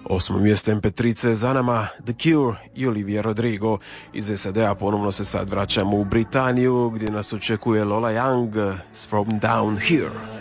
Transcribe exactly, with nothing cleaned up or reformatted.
Osmo mjesto em pe tri ce za nama, The Cure i Olivia Rodrigo. Iz es a de-a ponovno se sad vraćamo u Britaniju gdje nas očekuje Lola Young, From Down Here.